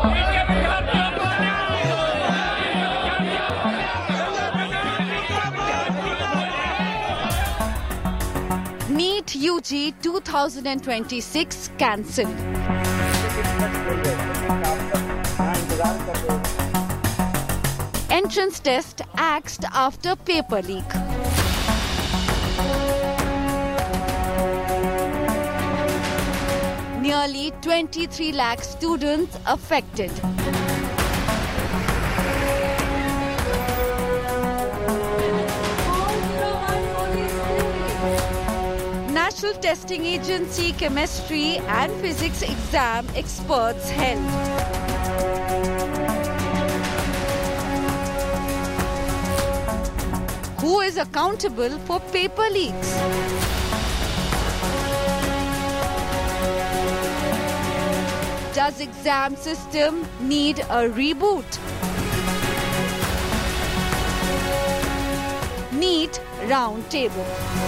NEET UG 2026 cancelled. Entrance test axed after paper leak. Nearly 23 lakh students affected. National Testing Agency Chemistry and Physics exam experts held. Who is accountable for paper leaks? Does exam system need a reboot? NEET Roundtable.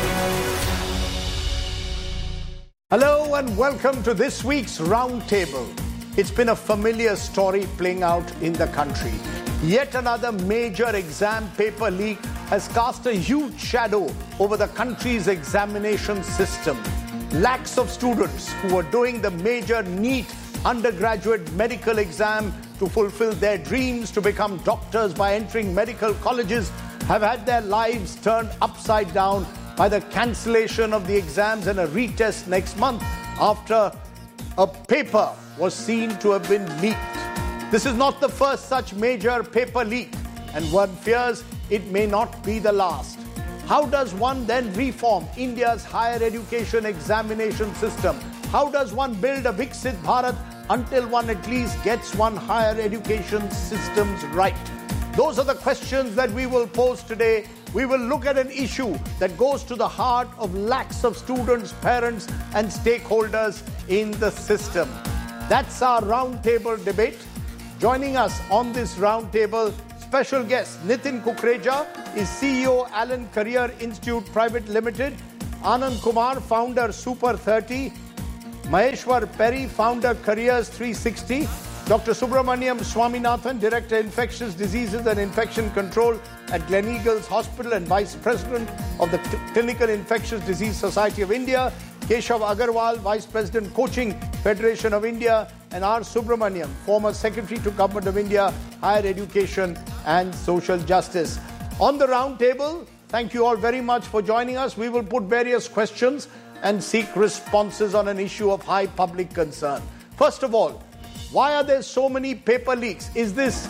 Hello and welcome to this week's Roundtable. It's been a familiar story playing out in the country. Yet another major exam paper leak has cast a huge shadow over the country's examination system. Lakhs of students who are doing the major NEET undergraduate medical exam to fulfill their dreams to become doctors by entering medical colleges have had their lives turned upside down by the cancellation of the exams and a retest next month after a paper was seen to have been leaked. This is not the first such major paper leak, and one fears it may not be the last. How does one then reform India's higher education examination system? How does one build a Viksit Bharat until one at least gets one higher education systems right? Those are the questions that we will pose today. We will look at an issue that goes to the heart of lakhs of students, parents, and stakeholders in the system. That's our roundtable debate. Joining us on this roundtable, special guest Nitin Kukreja is CEO Allen Career Institute Private Limited, Anand Kumar, founder Super 30, Maheshwar Perry, founder Careers 360, Dr. Subramaniam Swaminathan, Director Infectious Diseases and Infection Control at Gleneagles Hospital and Vice President of the Clinical Infectious Disease Society of India, Keshav Agarwal, Vice President Coaching Federation of India, and R. Subramaniam, former Secretary to Government of India, Higher Education and Social Justice. On the round table, thank you all very much for joining us. We will put various questions and seek responses on an issue of high public concern. First of all, why are there so many paper leaks? Is this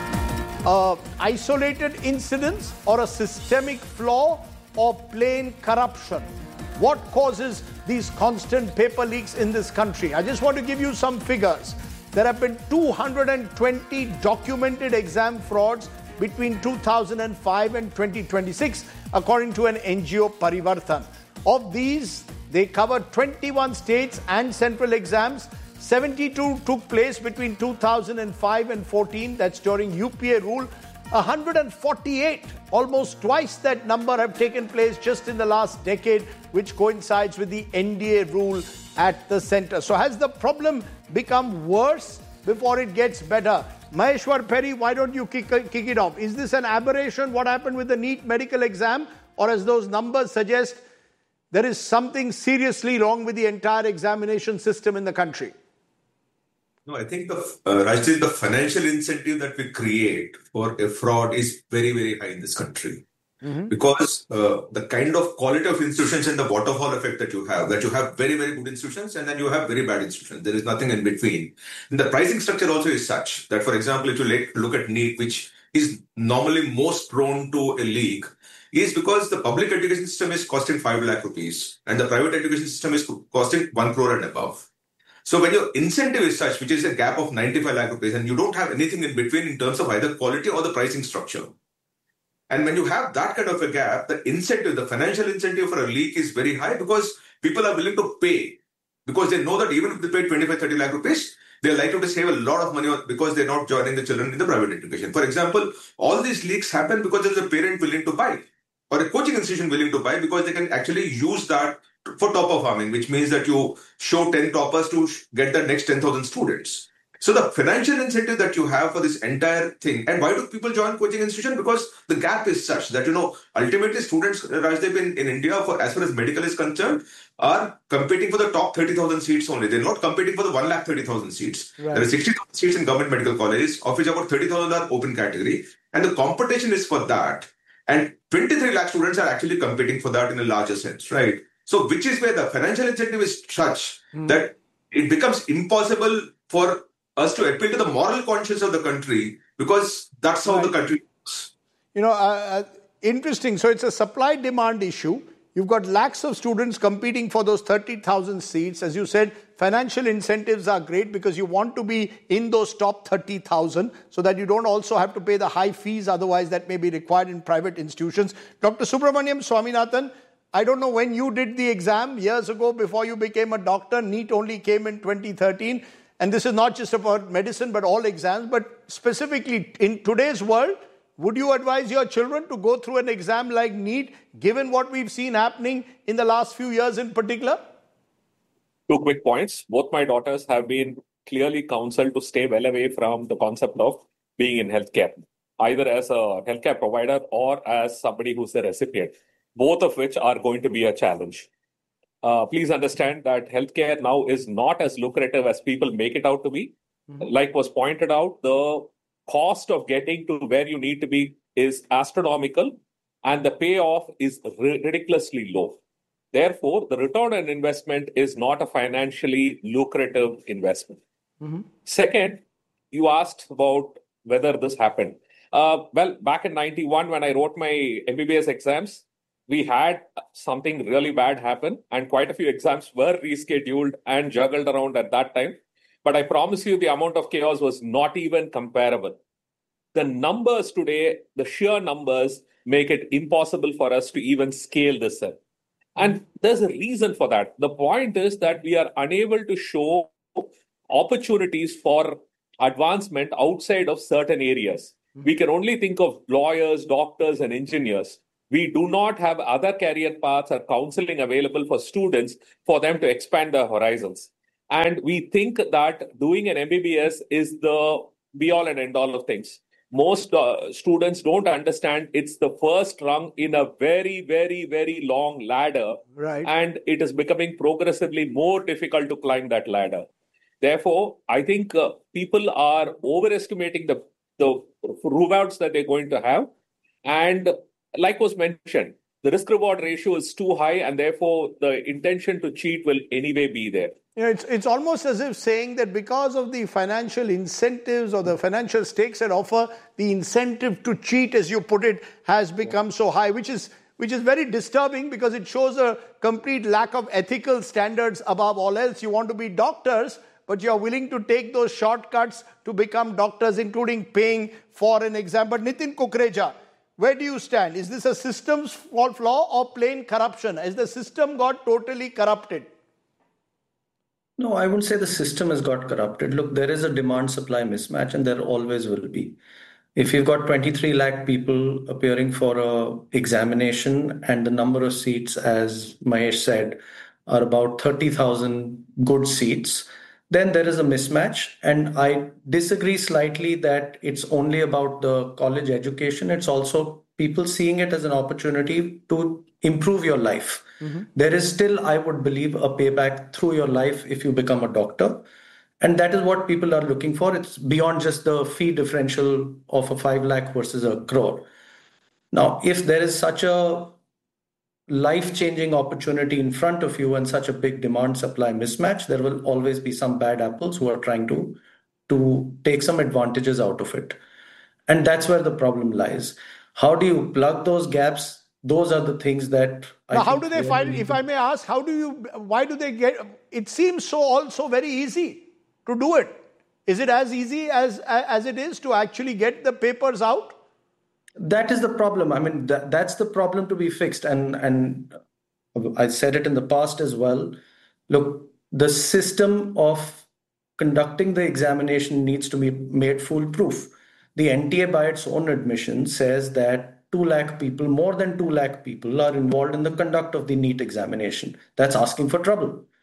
isolated incidents or a systemic flaw or plain corruption? What causes these constant paper leaks in this country? I just want to give you some figures. There have been 220 documented exam frauds between 2005 and 2026, according to an NGO, Parivartan. Of these, they covered 21 states and central exams. 72 took place between 2005 and 14, that's during UPA rule. 148, almost twice that number, have taken place just in the last decade, which coincides with the NDA rule at the center. So has the problem become worse before it gets better? Maheshwar Perry, why don't you kick it off? Is this an aberration, what happened with the NEET medical exam? Or as those numbers suggest, there is something seriously wrong with the entire examination system in the country? No, I think Rajdeep, the financial incentive that we create for a fraud is very, very high in this country. Because the kind of quality of institutions and the waterfall effect that you have very, very good institutions and then you have very bad institutions. There is nothing in between. And the pricing structure also is such that, for example, if you look at NEET, which is normally most prone to a leak, is because the public education system is costing 5 lakh rupees and the private education system is costing 1 crore and above. So when your incentive is such, which is a gap of 95 lakh rupees, and you don't have anything in between in terms of either quality or the pricing structure. And when you have that kind of a gap, the incentive, the financial incentive for a leak is very high because people are willing to pay because they know that even if they pay 25, 30 lakh rupees, they're likely to save a lot of money because they're not joining the children in the private education. For example, all these leaks happen because there's a parent willing to buy or a coaching institution willing to buy because they can actually use that for topper farming, which means that you show 10 toppers to get the next 10,000 students. So the financial incentive that you have for this entire thing, and why do people join coaching institution? Because the gap is such that, ultimately students, Rajdeep, in India, for as far as medical is concerned, are competing for the top 30,000 seats only. They're not competing for the 130,000 seats. Right. There are 60,000 seats in government medical colleges, of which about 30,000 are open category. And the competition is for that. And 23 lakh students are actually competing for that in a larger sense, right? So which is where the financial incentive is such that it becomes impossible for us to appeal to the moral conscience of the country, because that's how the country works. Interesting. So it's a supply-demand issue. You've got lakhs of students competing for those 30,000 seats. As you said, financial incentives are great because you want to be in those top 30,000 so that you don't also have to pay the high fees otherwise that may be required in private institutions. Dr. Subramaniam Swaminathan, I don't know when you did the exam years ago before you became a doctor. NEET only came in 2013. And this is not just about medicine, but all exams. But specifically in today's world, would you advise your children to go through an exam like NEET, given what we've seen happening in the last few years in particular? Two quick points. Both my daughters have been clearly counseled to stay well away from the concept of being in healthcare, either as a healthcare provider or as somebody who's the recipient, both of which are going to be a challenge. Please understand that healthcare now is not as lucrative as people make it out to be. Like was pointed out, the cost of getting to where you need to be is astronomical, and the payoff is ridiculously low. Therefore, the return on investment is not a financially lucrative investment. Second, you asked about whether this happened. Well, back in 91, when I wrote my MBBS exams, we had something really bad happen, and quite a few exams were rescheduled and juggled around at that time. But I promise you, the amount of chaos was not even comparable. The numbers today, the sheer numbers, make it impossible for us to even scale this up. And there's a reason for that. The point is that we are unable to show opportunities for advancement outside of certain areas. We can only think of lawyers, doctors, and engineers. We do not have other career paths or counseling available for students for them to expand their horizons. And we think that doing an MBBS is the be-all and end-all of things. Most students don't understand it's the first rung in a very, very, very long ladder. Right. And it is becoming progressively more difficult to climb that ladder. Therefore, I think people are overestimating the rewards that they're going to have. And like was mentioned, the risk-reward ratio is too high, and therefore the intention to cheat will anyway be there. It's almost as if saying that because of the financial incentives or the financial stakes at offer, the incentive to cheat, as you put it, has become so high, which is very disturbing because it shows a complete lack of ethical standards above all else. You want to be doctors, but you're willing to take those shortcuts to become doctors, including paying for an exam. But Nitin Kukreja, where do you stand? Is this a systems flaw or plain corruption? Has the system got totally corrupted? No, I wouldn't say the system has got corrupted. Look, there is a demand-supply mismatch, and there always will be. If you've got 23 lakh people appearing for a examination and the number of seats, as Mahesh said, are about 30,000 good seats, then there is a mismatch. And I disagree slightly that it's only about the college education. It's also people seeing it as an opportunity to improve your life. There is still, I would believe, a payback through your life if you become a doctor. And that is what people are looking for. It's beyond just the fee differential of a 5 lakh versus a crore. Now, if there is such a life-changing opportunity in front of you and such a big demand-supply mismatch, there will always be some bad apples who are trying to take some advantages out of it. And that's where the problem lies. How do you plug those gaps? Those are the things that how do they find, if I may ask, why do they get, it seems so also very easy to do it. Is it as easy as it is to actually get the papers out? That is the problem. I mean, that's the problem to be fixed. And I said it in the past as well. Look, the system of conducting the examination needs to be made foolproof. The NTA by its own admission says that 2 lakh people, more than 2 lakh people are involved in the conduct of the NEET examination. That's asking for trouble.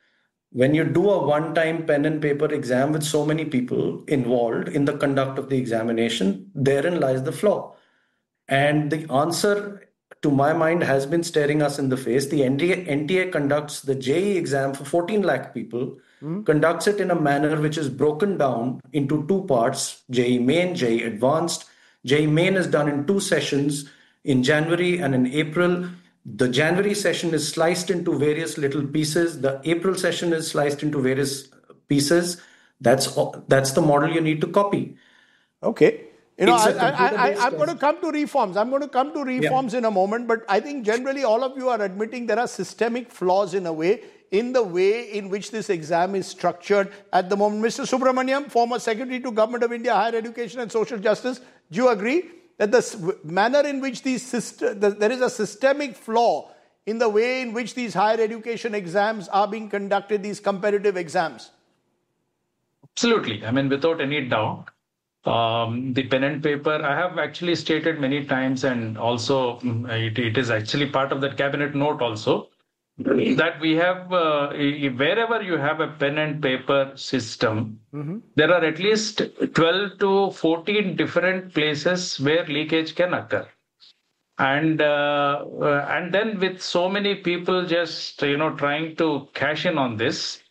When you do a one-time pen and paper exam with so many people involved in the conduct of the examination, therein lies the flaw. And the answer, to my mind, has been staring us in the face. The NTA conducts the JEE exam for 14 lakh people, conducts it in a manner which is broken down into two parts, JEE Main, JEE Advanced. JEE Main is done in two sessions, in January and in April. The January session is sliced into various little pieces. The April session is sliced into various pieces. That's the model you need to copy. Okay. I'm computer-based going to come to reforms. In a moment, but I think generally all of you are admitting there are systemic flaws in the way in which this exam is structured at the moment. Mr. Subramaniam, former Secretary to Government of India, Higher Education and Social Justice, do you agree that the manner in which there is a systemic flaw in the way in which these higher education exams are being conducted, these competitive exams? Absolutely. I mean, without any doubt. The pen and paper, I have actually stated many times, and also it is actually part of that cabinet note also, that we have, wherever you have a pen and paper system, there are at least 12 to 14 different places where leakage can occur. And then with so many people just, trying to cash in on this,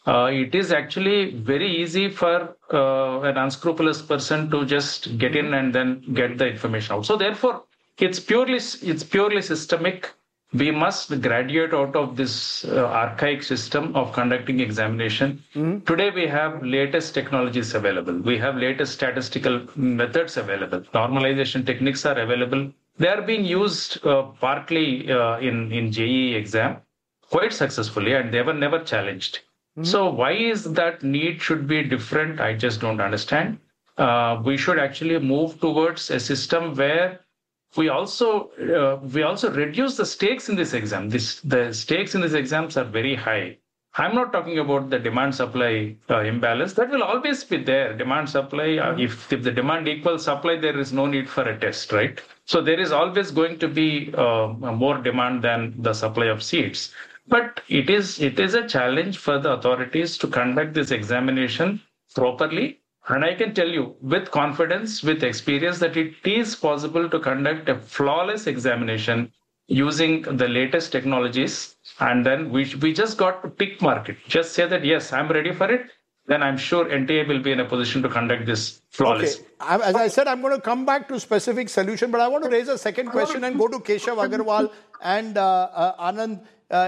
it is actually very easy for an unscrupulous person to just get in and then get the information out. So therefore, it's purely systemic. We must graduate out of this archaic system of conducting examination. Today, we have latest technologies available. We have latest statistical methods available. Normalization techniques are available. They are being used partly in JEE exam quite successfully, and they were never challenged. So why is that need should be different? I just don't understand. We should actually move towards a system where we also reduce the stakes in this exam. The stakes in these exams are very high. I'm not talking about the demand-supply imbalance. That will always be there. Demand-supply, if the demand equals supply, there is no need for a test, right? So there is always going to be more demand than the supply of seats. But it is a challenge for the authorities to conduct this examination properly. And I can tell you with confidence, with experience, that it is possible to conduct a flawless examination using the latest technologies. And then we just got to tick mark it. Just say that, yes, I'm ready for it. Then I'm sure NTA will be in a position to conduct this flawless. Okay. As I said, I'm going to come back to specific solution, but I want to raise a second question and go to Keshav Agarwal and Anand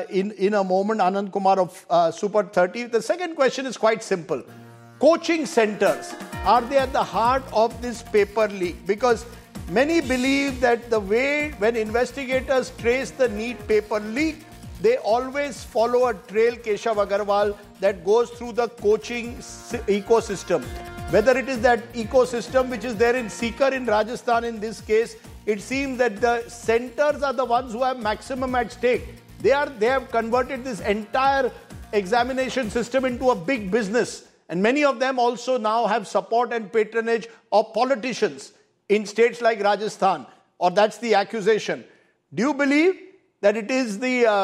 in a moment, Anand Kumar of Super 30. The second question is quite simple. Coaching centers, are they at the heart of this paper leak? Because many believe that the way when investigators trace the NEET paper leak, they always follow a trail, Keshav Agarwal, that goes through the coaching ecosystem. Whether it is that ecosystem which is there in Sikar in Rajasthan in this case, it seems that the centers are the ones who have maximum at stake. They have converted this entire examination system into a big business. And many of them also now have support and patronage of politicians in states like Rajasthan, or that's the accusation. Do you believe that it is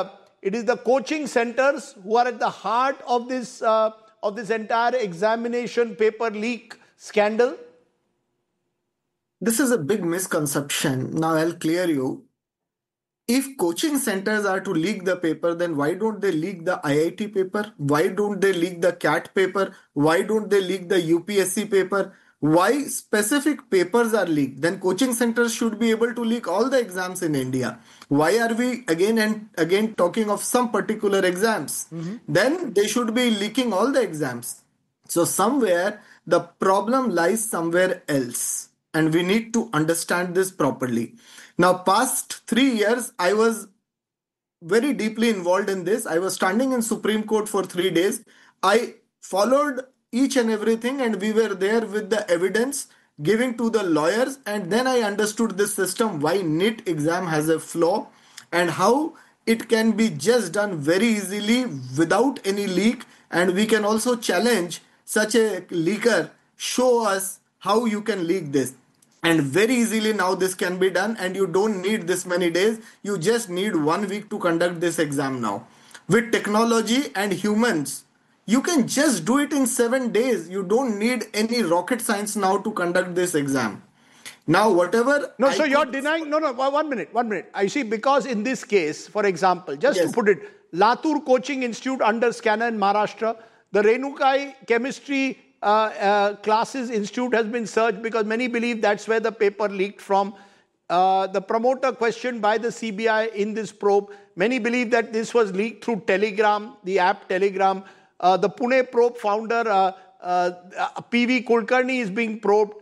the coaching centers who are at the heart of this entire examination paper leak scandal? This is a big misconception. Now I'll clear you. If coaching centers are to leak the paper, then why don't they leak the IIT paper? Why don't they leak the CAT paper? Why don't they leak the UPSC paper? Why specific papers are leaked? Then coaching centers should be able to leak all the exams in India. Why are we again and again talking of some particular exams? Then they should be leaking all the exams. So somewhere the problem lies somewhere else. And we need to understand this properly. Now, past 3 years, I was very deeply involved in this. I was standing in Supreme Court for 3 days. I followed each and everything, and we were there with the evidence giving to the lawyers. And then I understood this system, why NEET exam has a flaw and how it can be just done very easily without any leak. And we can also challenge such a leaker, show us how you can leak this. And very easily now this can be done, and you don't need this many days. You just need 1 week to conduct this exam now. With technology and humans You can just do it in 7 days. You don't need any rocket science now to conduct this exam. Now, whatever. No, so you're denying. No, 1 minute. I see, because in this case, for example, just to put it, Latur Coaching Institute under Scanner in Maharashtra, the Renukai Chemistry Classes Institute has been searched because many believe that's where the paper leaked from. The promoter questioned by the CBI in this probe. Many believe that this was leaked through Telegram, the app Telegram. The Pune probe founder, PV Kulkarni, is being probed.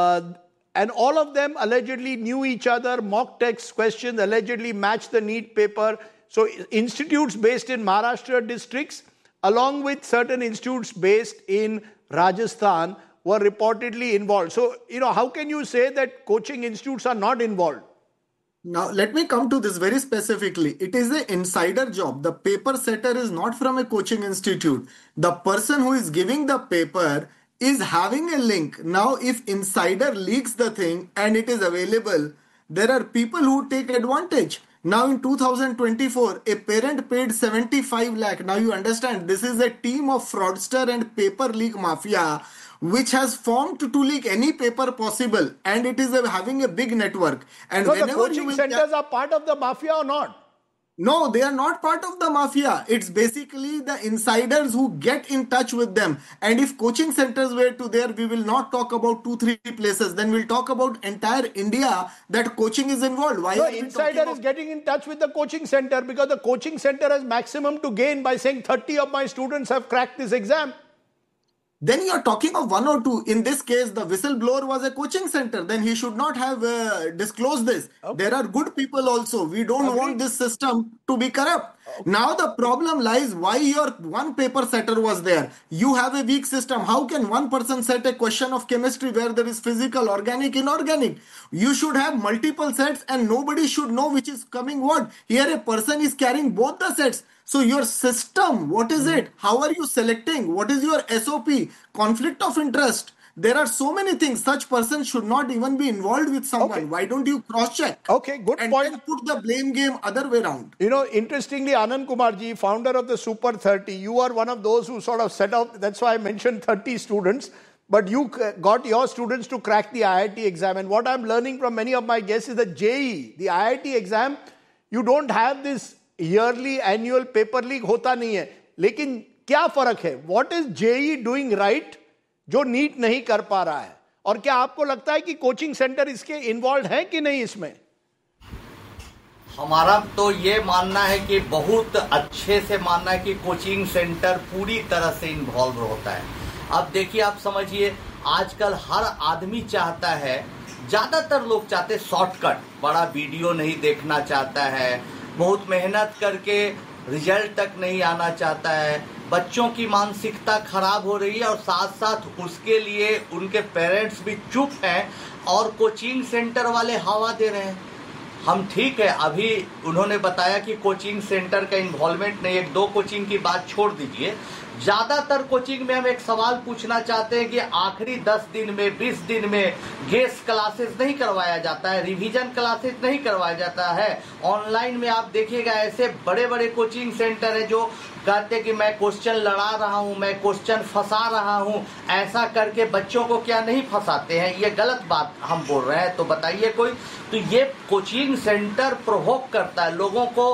And all of them allegedly knew each other, mock text questions allegedly matched the NEET paper. So institutes based in Maharashtra districts, along with certain institutes based in Rajasthan, were reportedly involved. So, how can you say that coaching institutes are not involved? Now, let me come to this very specifically. It is an insider job. The paper setter is not from a coaching institute. The person who is giving the paper is having a link. Now, if insider leaks the thing and it is available, there are people who take advantage. Now, in 2024, a parent paid 75 lakh. Now, you understand, this is a team of fraudster and paper leak mafia which has formed to leak any paper possible, and it is having a big network. And so the coaching centers are part of the mafia or not? No, they are not part of the mafia. It's basically the insiders who get in touch with them. And if coaching centers were to there, we will not talk about 2-3 places. Then we'll talk about entire India that coaching is involved. Why? The insider is getting in touch with the coaching center because the coaching center has maximum to gain by saying 30 of my students have cracked this exam. Then you're talking of 1 or 2. In this case, the whistleblower was a coaching center. Then he should not have disclosed this. Okay. There are good people also. We don't want this system to be corrupt. Okay. Now the problem lies why your one paper setter was there. You have a weak system. How can one person set a question of chemistry where there is physical, organic, inorganic? You should have multiple sets and nobody should know which is coming what. Here a person is carrying both the sets. So your system, what is it? How are you selecting? What is your SOP? Conflict of interest. There are so many things. Such persons should not even be involved with someone. Okay. Why don't you cross-check? Okay, good and point. And put the blame game other way around. Interestingly, Anand Kumarji, founder of the Super 30, you are one of those who sort of set up, that's why I mentioned 30 students, but you got your students to crack the IIT exam. And what I'm learning from many of my guests is that JEE, the IIT exam, you don't have this yearly annual paper leak होता नहीं है. लेकिन क्या फर्क है? What is JEE doing right जो NEET नहीं कर पा रहा है? और क्या आपको लगता है कि कोचिंग सेंटर इसके इन्वॉल्व है कि नहीं इसमें? हमारा तो ये मानना है कि बहुत अच्छे से मानना है कि कोचिंग सेंटर पूरी तरह से इन्वॉल्व होता है. अब देखिए, आप समझिए, आजकल हर आदमी चाहता है, ज्यादातर लोग चाहते शॉर्टकट, बड़ा वीडियो नहीं देखना चाहता है, बहुत मेहनत करके रिजल्ट तक नहीं आना चाहता है. बच्चों की मानसिकता खराब हो रही है और साथ साथ उसके लिए उनके पेरेंट्स भी चुप हैं और कोचिंग सेंटर वाले हवा दे रहे हैं. हम ठीक है, अभी उन्होंने बताया कि कोचिंग सेंटर का इन्वॉल्वमेंट नहीं, 1-2 कोचिंग की बात छोड़ दीजिए. ज्यादातर कोचिंग में हम एक सवाल पूछना चाहते हैं कि आखिरी 10 दिन में, 20 दिन में गेस्ट क्लासेस नहीं करवाया जाता है, रिवीजन क्लासेस नहीं करवाया जाता है. ऑनलाइन में आप देखिएगा ऐसे बड़े बड़े कोचिंग सेंटर है जो कहते हैं कि मैं क्वेश्चन लड़ा रहा हूं, मैं क्वेश्चन फंसा रहा हूं. ऐसा करके बच्चों को क्या नहीं फंसाते हैं? ये गलत बात हम बोल रहे हैं तो बताइए कोई. तो ये कोचिंग सेंटर प्रोवोक करता है, लोगों को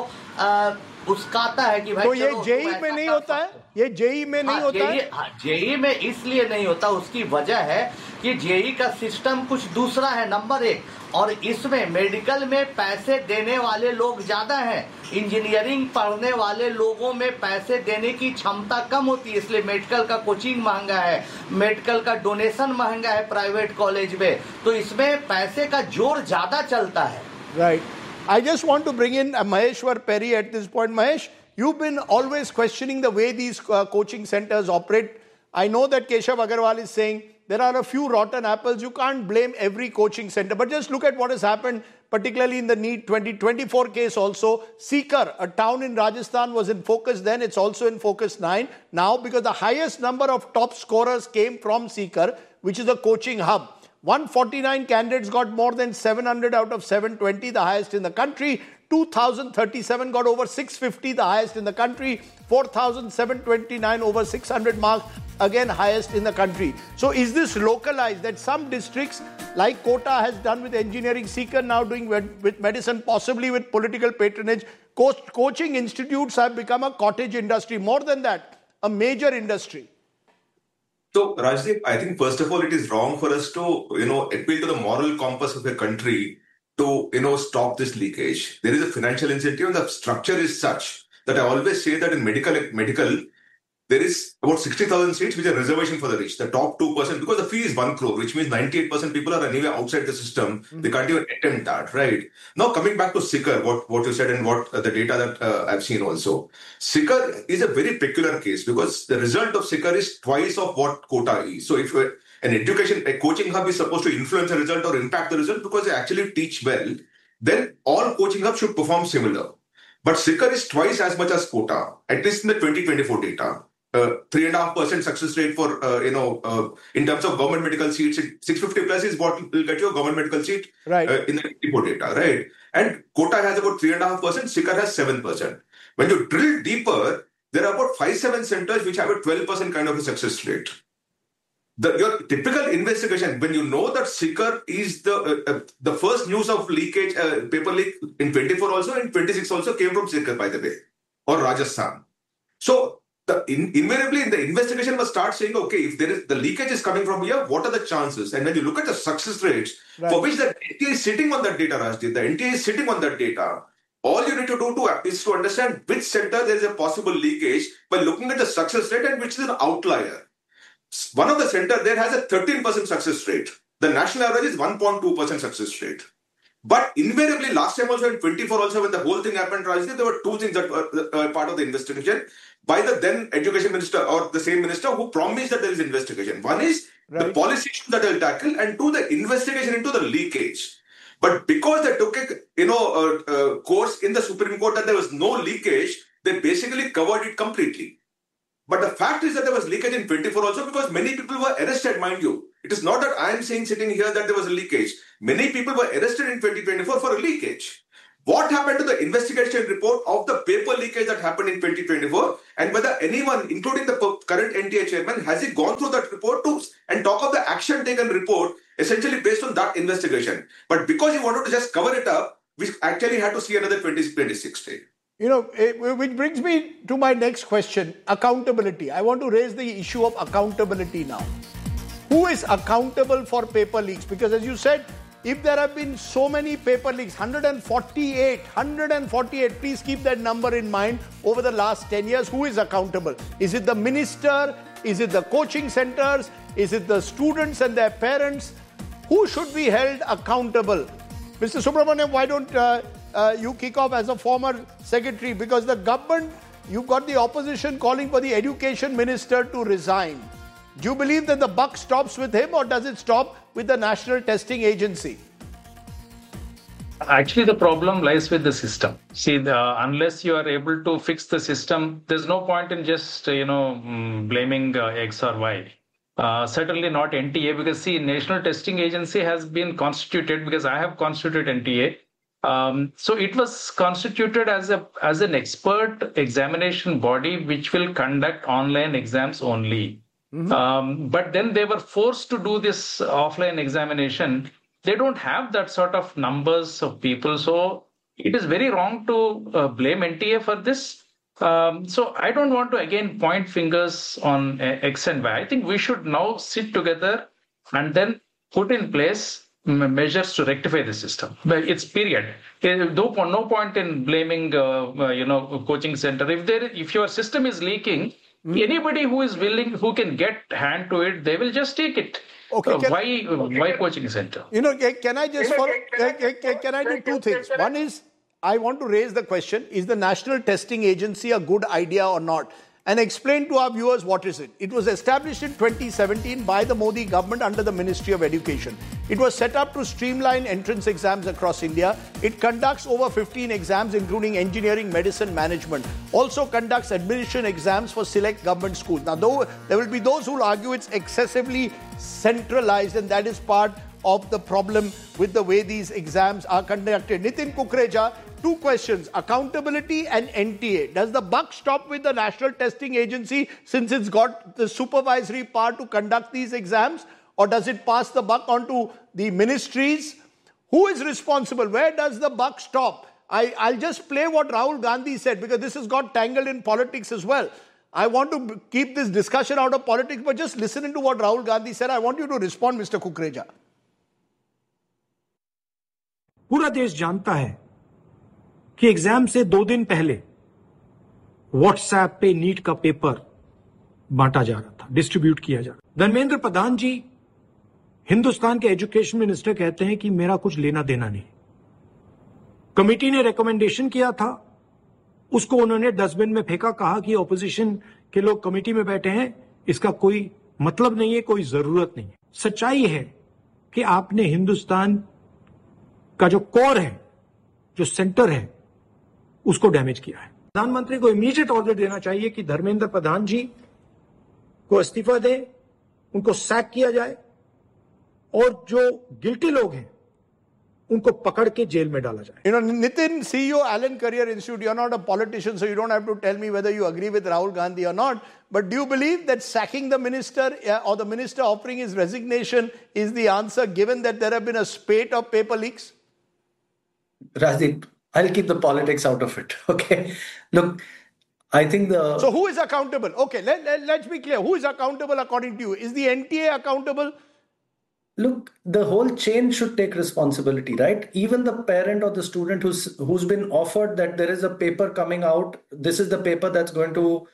उस्काता है कि भाई तो ये जेई में नहीं होता है, ये जेई में नहीं होता है. जेई में इसलिए नहीं होता, उसकी वजह है कि जेई का सिस्टम कुछ दूसरा है, नंबर 1. और इसमें मेडिकल में पैसे देने वाले लोग ज्यादा हैं, इंजीनियरिंग पढ़ने वाले लोगों में पैसे देने की क्षमता कम होती है, इसलिए मेडिकल का कोचिंग महंगा है, मेडिकल का डोनेशन महंगा है प्राइवेट कॉलेज में. तो इसमें पैसे का जोर ज्यादा चलता है. Right. I just want to bring in Maheshwar Perry at this point. Mahesh, you've been always questioning the way these coaching centers operate. I know that Keshav Agarwal is saying there are a few rotten apples. You can't blame every coaching center. But just look at what has happened, particularly in the NEET 2024 case also. Sikar, a town in Rajasthan, was in focus then. It's also in focus 9 now because the highest number of top scorers came from Sikar, which is a coaching hub. 149 candidates got more than 700 out of 720, the highest in the country. 2,037 got over 650, the highest in the country. 4,729 over 600 mark, again highest in the country. So is this localized that some districts like Kota has done with engineering, Seeker now doing with medicine, possibly with political patronage? Coaching institutes have become a cottage industry. More than that, a major industry. So, Rajdeep, I think first of all, it is wrong for us to, appeal to the moral compass of a country to, stop this leakage. There is a financial incentive and the structure is such that I always say that in medical, there is about 60,000 seats which are reservation for the rich, the top 2%, because the fee is 1 crore, which means 98% people are anyway outside the system. They can't even attempt that, right? Now, coming back to Sikar, what you said and what the data that I've seen also. Sikar is a very peculiar case because the result of Sikar is twice of what Kota is. So if a coaching hub is supposed to influence the result or impact the result because they actually teach well, then all coaching hubs should perform similar. But Sikar is twice as much as Kota, at least in the 2024 data. 3.5% success rate for, in terms of government medical seats, 650 plus is what will get you a government medical seat right. In the report data, right? And Kota has about 3.5%, Sikar has 7%. When you drill deeper, there are about 5-7 centers which have a 12% kind of a success rate. Your typical investigation, when you know that Sikar is the first news of leakage, paper leak in 24 also, in 26 also came from Sikar, by the way, or Rajasthan. So, invariably in the investigation must start saying, okay, if the leakage is coming from here, what are the chances? And when you look at the success rates, for which the NTA is sitting on that data, Rajdeep, the NTA is sitting on that data, all you need to do is to understand which center there is a possible leakage by looking at the success rate and which is an outlier. One of the center there has a 13% success rate. The national average is 1.2% success rate. But invariably, last time also in 24 also, when the whole thing happened, Rajdeep, there were two things that were part of the investigation by the then education minister or the same minister who promised that there is investigation. One is the policy issues that they'll tackle, and two, the investigation into the leakage. But because they took a course in the Supreme Court that there was no leakage, they basically covered it completely. But the fact is that there was leakage in 24 also because many people were arrested, mind you. It is not that I am saying sitting here that there was a leakage. Many people were arrested in 2024 for a leakage. What happened to the investigation report of the paper leakage that happened in 2024 and whether anyone, including the current NTA chairman, has he gone through that report too and talk of the action taken report essentially based on that investigation. But because he wanted to just cover it up, we actually had to see another 2026 day. Which brings me to my next question, accountability. I want to raise the issue of accountability now. Who is accountable for paper leaks? Because as you said, if there have been so many paper leaks, 148, please keep that number in mind, over the last 10 years, who is accountable? Is it the minister? Is it the coaching centers? Is it the students and their parents? Who should be held accountable? Mr. Subramaniam, why don't you kick off as a former secretary? Because the government, you've got the opposition calling for the education minister to resign. Do you believe that the buck stops with him or does it stop with the National Testing Agency? Actually, the problem lies with the system. See, unless you are able to fix the system, there's no point in just, blaming X or Y. Certainly not NTA, because see, National Testing Agency has been constituted because I have constituted NTA. So it was constituted as an expert examination body which will conduct online exams only. Mm-hmm. But then they were forced to do this offline examination. They don't have that sort of numbers of people. So it is very wrong to blame NTA for this. So I don't want to again point fingers on X and Y. I think we should now sit together and then put in place measures to rectify the system. But it's period. No point in blaming coaching center. If your system is leaking, anybody who is willing, who can get hand to it, they will just take it. Okay. Why coaching center? Can I just can I do two things? One is, I want to raise the question, is the National Testing Agency a good idea or not? And explain to our viewers what is it. It was established in 2017 by the Modi government under the Ministry of Education. It was set up to streamline entrance exams across India. It conducts over 15 exams, including engineering, medicine, management. Also conducts admission exams for select government schools. Now, though there will be those who will argue it's excessively centralized, and that is part of the problem with the way these exams are conducted. Nitin Kukreja, two questions, accountability and NTA. Does the buck stop with the National Testing Agency since it's got the supervisory power to conduct these exams? Or does it pass the buck on to the ministries? Who is responsible? Where does the buck stop? I'll just play what Rahul Gandhi said because this has got tangled in politics as well. I want to keep this discussion out of politics, but just listening to what Rahul Gandhi said, I want you to respond, Mr. Kukreja. पूरा देश जानता है कि exam से 2 दिन पहले WhatsApp पे NEET का पेपर बांटा जा रहा था, डिस्ट्रीब्यूट किया जा रहा था। धर्मेंद्र प्रधान जी हिंदुस्तान के एजुकेशन मिनिस्टर कहते हैं कि मेरा कुछ लेना देना नहीं। कमेटी ने रिकमेंडेशन किया था, उसको उन्होंने डस्टबिन में फेंका, कहा कि ऑपोजिशन के लोग कमेटी में बैठे हैं, इसका कोई मतलब नहीं है, कोई जरूरत नहीं है। सच्चाई है कि आपने हिंदुस्तान का जो कोर है, जो सेंटर है, उसको डैमेज किया है। प्रधानमंत्री को इमीडिएट ऑर्डर देना चाहिए कि धर्मेंद्र प्रधान जी को इस्तीफा दें, उनको सैक किया जाए और जो गिल्टी लोग हैं उनको पकड़ के जेल में डाला जाए। Nitin, CEO Allen Career Institute, you're not a politician, so you don't have to tell me whether you agree with Rahul Gandhi or not. But do you believe that sacking the minister or the minister offering his resignation is the answer, given that there have been a spate of paper leaks? Rajdeep, I'll keep the politics out of it. Okay. Look, I think So who is accountable? Okay, let's be clear. Who is accountable according to you? Is the NTA accountable? Look, the whole chain should take responsibility, right? Even the parent or the student who's been offered that there is a paper coming out, this is the paper that's going to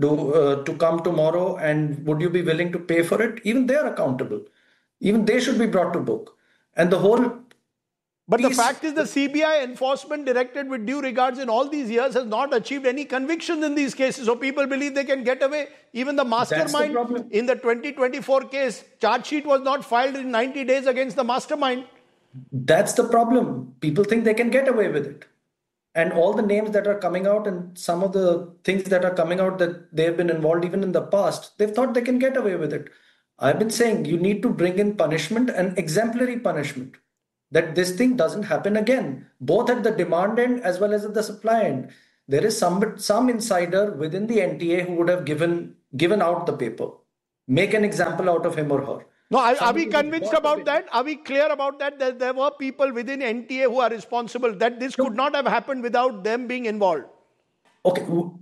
come tomorrow, and would you be willing to pay for it? Even they are accountable. Even they should be brought to book. And the whole But the fact is the CBI enforcement directorate, with due regards, in all these years has not achieved any convictions in these cases. So people believe they can get away. Even the mastermind in the 2024 case, charge sheet was not filed in 90 days against the mastermind. That's the problem. People think they can get away with it. And all the names that are coming out and some of the things that are coming out that they have been involved even in the past, they've thought they can get away with it. I've been saying you need to bring in punishment and exemplary punishment, that this thing doesn't happen again, both at the demand end as well as at the supply end. There is some insider within the NTA who would have given out the paper. Make an example out of him or her. No, are we convinced about that? Are we clear about that? That there were people within NTA who are responsible, that this could not have happened without them being involved? Okay,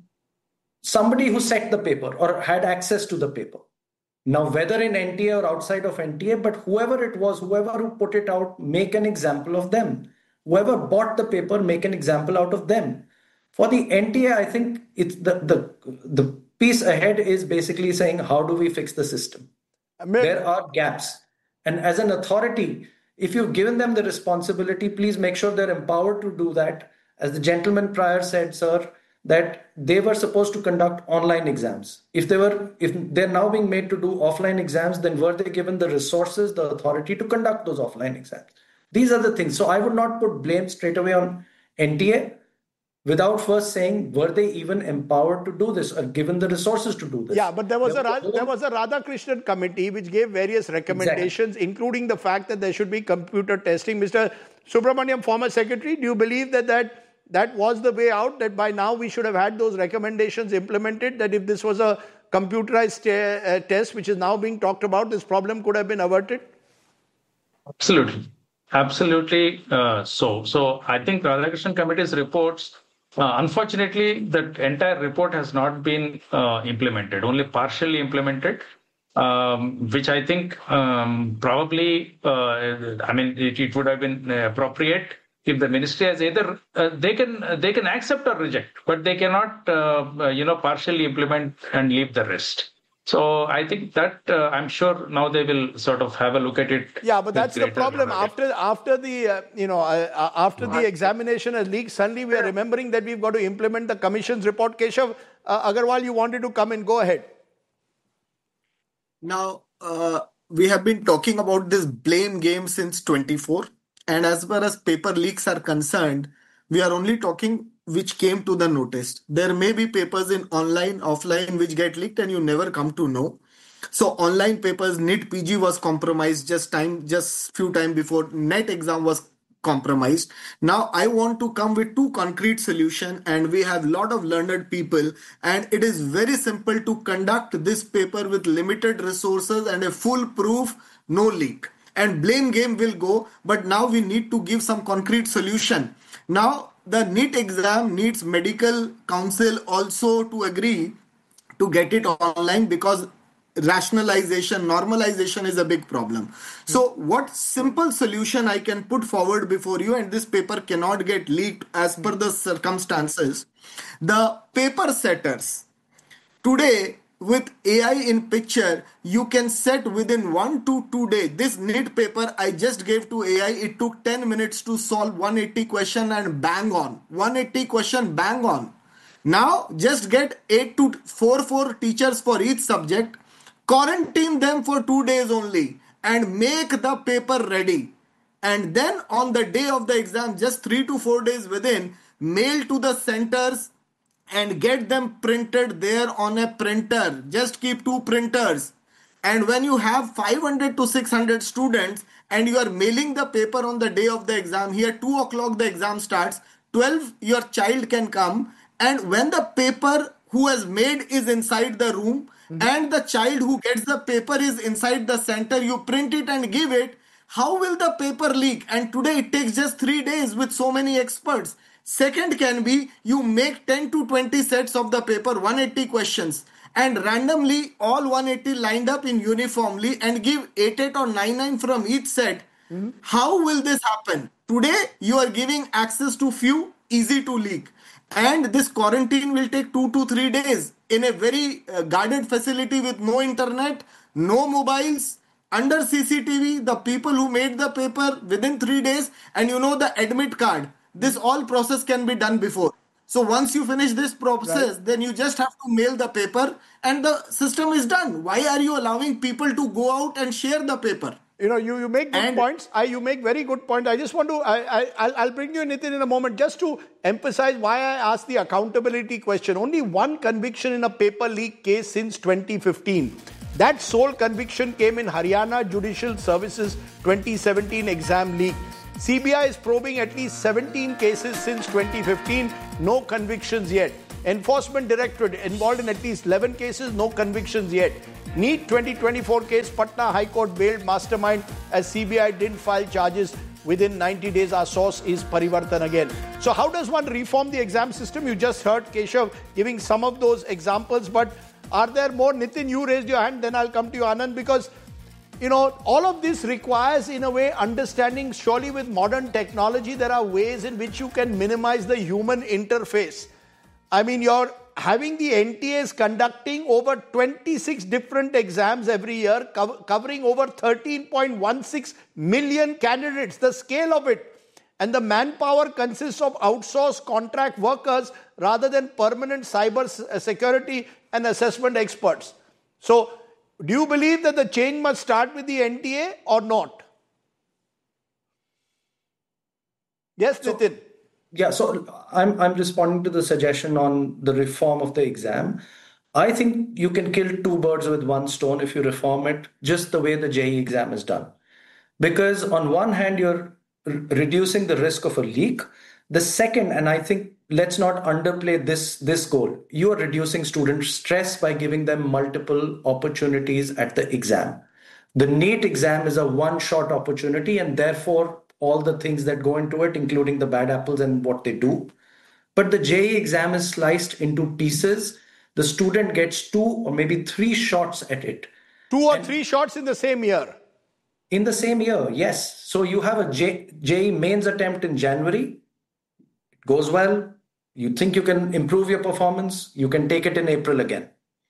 somebody who set the paper or had access to the paper. Now, whether in NTA or outside of NTA, but whoever it was, whoever who put it out, make an example of them. Whoever bought the paper, make an example out of them. For the NTA, I think it's the piece ahead is basically saying, how do we fix the system? There are gaps. And as an authority, if you've given them the responsibility, please make sure they're empowered to do that. As the gentleman prior said, sir, that they were supposed to conduct online exams. If they're now being made to do offline exams, then were they given the resources, the authority to conduct those offline exams? These are the things. So I would not put blame straight away on NTA without first saying, were they even empowered to do this or given the resourmaniam to do this? Yeah, but there was a Radhakrishnan committee which gave various recommendations, including the fact that there should be computer testing. Mr. Subramaniam, former secretary, do you believe that was the way out, that by now we should have had those recommendations implemented, that if this was a computerized test which is now being talked about, this problem could have been averted? Absolutely. So I think Radhakrishnan Committee's reports, unfortunately, that entire report has not been implemented, only partially implemented, which I think probably, it would have been appropriate if the ministry has either they can accept or reject, but they cannot partially implement and leave the rest. So I think that I'm sure now they will sort of have a look at it. Yeah, but that's the problem. After the examination has leaked, suddenly we are remembering that we've got to implement the commission's report. Keshav Agarwal, you wanted to come in. Go ahead. Now, we have been talking about this blame game since 24. And as far as paper leaks are concerned, we are only talking which came to the notice. There may be papers in online, offline, which get leaked and you never come to know. So online papers, NEET PG was compromised just few time before NET exam was compromised. Now I want to come with two concrete solutions, and we have a lot of learned people, and it is very simple to conduct this paper with limited resources and a foolproof, no leak. And blame game will go, but now we need to give some concrete solution. Now the NEET exam needs medical council also to agree to get it online, because rationalization, normalization is a big problem. So what simple solution I can put forward before you, and this paper cannot get leaked as per the circumstances. The paper setters today, with AI in picture, you can set within 1 to 2 days. This NEET paper I just gave to AI, it took 10 minutes to solve 180 question and bang on. 180 question bang on. Now just get 8 to 4 teachers for each subject, quarantine them for 2 days only, and make the paper ready. And then on the day of the exam, just 3 to 4 days within, mail to the centers and get them printed there on a printer. Just keep 2 printers. And when you have 500 to 600 students and you are mailing the paper on the day of the exam, here 2 o'clock the exam starts, 12 your child can come, and when the paper who has made is inside the room and the child who gets the paper is inside the center, you print it and give it, how will the paper leak? And today it takes just 3 days with so many experts. Second can be, you make 10 to 20 sets of the paper, 180 questions, and randomly all 180 lined up in uniformly and give 8 or 9 from each set. How will this happen? Today you are giving access to few, easy to leak. And this quarantine will take 2 to 3 days in a very guarded facility with no internet, no mobiles, under CCTV, the people who made the paper within 3 days, and you know the admit card. This all process can be done before. So once you finish this process, then you just have to mail the paper and the system is done. Why are you allowing people to go out and share the paper? You know, you make good points. You make very good point. I just want to, I'll bring you Nitin in a moment just to emphasize why I asked the accountability question. Only one conviction in a paper leak case since 2015. That sole conviction came in Haryana Judicial Services 2017 exam leak. CBI is probing at least 17 cases since 2015, no convictions yet. Enforcement Directorate involved in at least 11 cases, no convictions yet. NEET 2024 case, Patna High Court bailed mastermind as CBI didn't file charges within 90 days. Our source is Parivartan again. So how does one reform the exam system? You just heard Keshav giving some of those examples, but are there more? Nitin, you raised your hand, then I'll come to you, Anand, because you know, all of this requires, in a way, understanding. Surely with modern technology, there are ways in which you can minimize the human interface. I mean, you're having the NTAs conducting over 26 different exams every year, covering over 13.16 million candidates, the scale of it. And the manpower consists of outsourced contract workers rather than permanent cyber security and assessment experts. So, do you believe that the change must start with the NTA or not? Yes, Nitin. Yeah, so I'm responding to the suggestion on the reform of the exam. I think you can kill 2 birds with 1 stone if you reform it just the way the JEE exam is done. Because on one hand, you're reducing the risk of a leak. The second, and I think let's not underplay this goal, you are reducing student stress by giving them multiple opportunities at the exam. The NEET exam is a one-shot opportunity, and therefore all the things that go into it, including the bad apples and what they do. But the JEE exam is sliced into pieces. The student gets 2 or maybe 3 shots at it. 2 or 3 shots in the same year? In the same year, yes. So you have a JEE mains attempt in January. It goes well. You think you can improve your performance. You can take it in April again.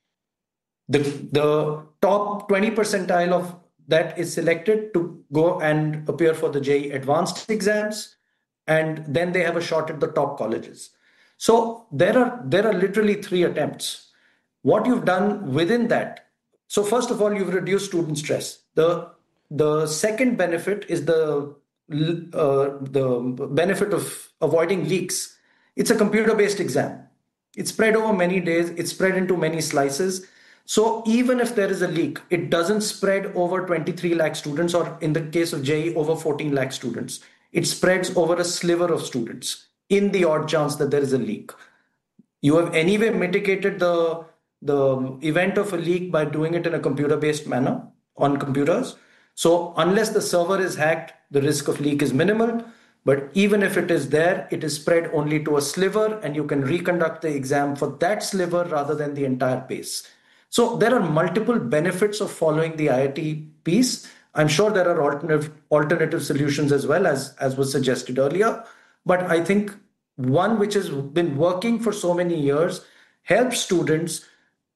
The top 20 percentile of that is selected to go and appear for the JEE advanced exams, and then they have a shot at the top colleges. So there are literally 3 attempts. What you've done within that, so first of all, you've reduced student stress. The second benefit is the benefit of avoiding leaks. It's a computer-based exam. It's spread over many days. It's spread into many slices. So even if there is a leak, it doesn't spread over 23 lakh students, or in the case of JEE, over 14 lakh students. it spreads over a sliver of students in the odd chance that there is a leak. You have anyway mitigated the event of a leak by doing it in a computer-based manner on computers. So unless the server is hacked, the risk of leak is minimal. But even if it is there, it is spread only to a sliver, and you can reconduct the exam for that sliver rather than the entire pace. So there are multiple benefits of following the IIT piece. I'm sure there are alternative solutions as well, as was suggested earlier. But I think one which has been working for so many years, helps students,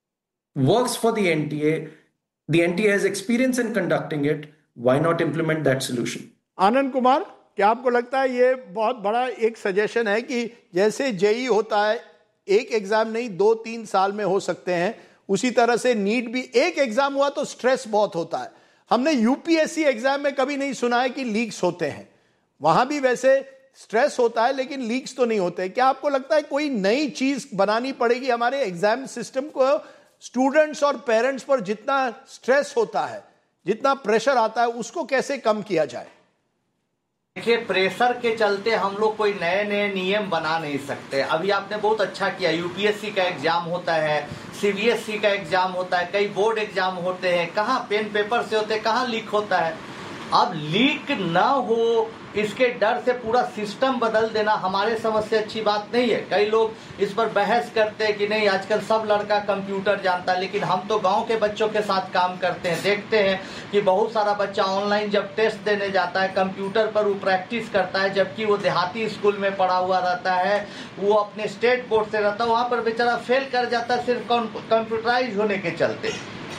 works for the NTA. The NTA has experience in conducting it. Why not implement that solution? Anand Kumar, क्या आपको लगता है ये बहुत बड़ा एक suggestion है कि जैसे जेई होता है, एक एग्जाम नहीं 2-3 साल में हो सकते हैं, उसी तरह से नीट भी एक एग्जाम हुआ तो स्ट्रेस बहुत होता है. हमने यूपीएससी एग्जाम में कभी नहीं सुना है कि लीक्स होते हैं. वहां भी वैसे स्ट्रेस होता है लेकिन लीक्स तो नहीं होते. क्या आपको लगता है कोई नई चीज बनानी पड़ेगी हमारे एग्जाम सिस्टम को? स्टूडेंट्स और पेरेंट्स पर जितना स्ट्रेस होता है, जितना प्रेशर आता है, उसको कैसे कम किया जाए? देखिए, प्रेशर के चलते हम लोग कोई नए नए नियम बना नहीं सकते. अभी आपने बहुत अच्छा किया, यूपीएससी का एग्जाम होता है, सीबीएसई का एग्जाम होता है, कई बोर्ड एग्जाम होते हैं, कहाँ पेन पेपर से होते हैं, कहाँ लीक होता है. अब लीक ना हो इसके डर से पूरा सिस्टम बदल देना हमारे समझ से अच्छी बात नहीं है. कई लोग इस पर बहस करते हैं कि नहीं आजकल सब लड़का कंप्यूटर जानता है, लेकिन हम तो गांव के बच्चों के साथ काम करते हैं, देखते हैं कि बहुत सारा बच्चा ऑनलाइन जब टेस्ट देने जाता है कंप्यूटर पर वो प्रैक्टिस करता है, जबकि वो देहाती स्कूल में पढ़ा हुआ रहता है, वो अपने स्टेट बोर्ड से रहता है, वहां पर बेचारा फेल कर जाता है सिर्फ कंप्यूटराइज होने के चलते.